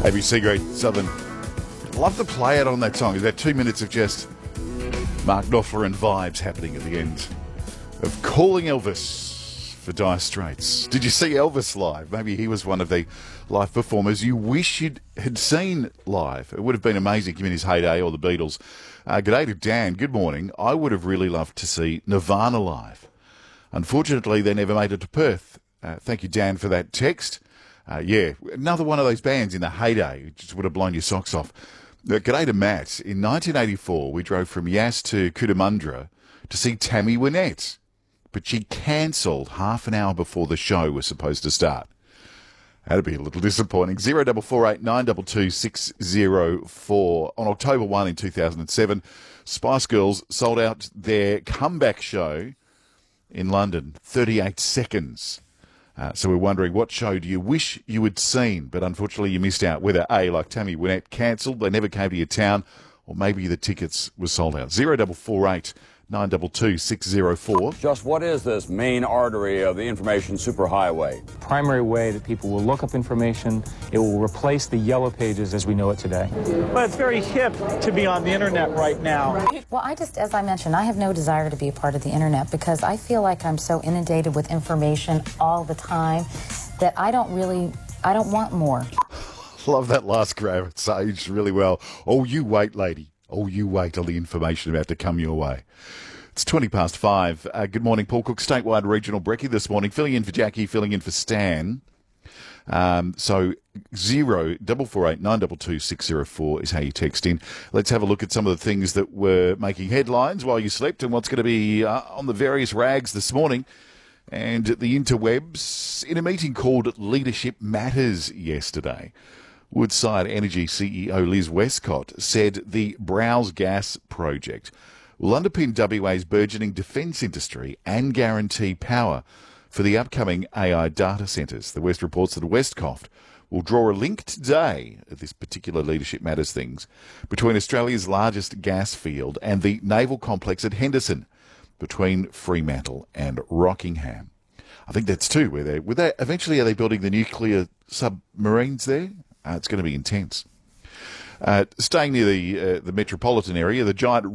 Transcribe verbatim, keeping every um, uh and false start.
A B C Great Southern. Love the play out on that song. Is that two minutes of just Mark Knopfler and vibes happening at the end of Calling Elvis for Dire Straits. Did you see Elvis live? Maybe he was one of the live performers you wish you had seen live. It would have been amazing in his heyday, or the Beatles. Uh, g'day to Dan. Good morning. I would have really loved to see Nirvana live. Unfortunately, they never made it to Perth. Uh, thank you, Dan, for that text. Uh, yeah, another one of those bands in the heyday. It just would have blown your socks off. Uh, g'day to Matt. In nineteen eighty-four, we drove from Yass to Cootamundra to see Tammy Wynette, but she cancelled half an hour before the show was supposed to start. That'd be a little disappointing. Zero double four eight nine double two six zero four. On October first in two thousand seven, Spice Girls sold out their comeback show in London, thirty-eight seconds. Uh, so we're wondering, what show do you wish you had seen, but unfortunately you missed out? Whether A, like Tammy Wynette, cancelled, they never came to your town, or maybe the tickets were sold out. Zero double four eight nine double two six zero four. Just what is this main artery of the information superhighway? Primary way that people will look up information. It will replace the yellow pages as we know it today. Well, it's very hip to be on the internet right now. Well, I just, as I mentioned, I have no desire to be a part of the internet because I feel like I'm so inundated with information all the time that I don't really, I don't want more. Love that last grab. It's aged really well. Oh, you wait, lady. Oh, you wait till the information about to come your way. It's twenty past five. Uh, good morning, Paul Cook, statewide regional brekkie this morning. Filling in for Jackie, filling in for Stan. Um, so zero double four eight nine double two six zero four is how you text in. Let's have a look at some of the things that were making headlines while you slept and what's going to be uh, on the various rags this morning and the interwebs in a meeting called Leadership Matters yesterday. Woodside Energy C E O Liz Westcott said the Browse Gas project will underpin W A's burgeoning defence industry and guarantee power for the upcoming A I data centres. The West reports that Westcott will draw a link today at this particular Leadership Matters things between Australia's largest gas field and the naval complex at Henderson between Fremantle and Rockingham. I think that's too where they were they eventually are they building the nuclear submarines there? Uh, it's going to be intense. Uh, staying near the uh, the metropolitan area, the giant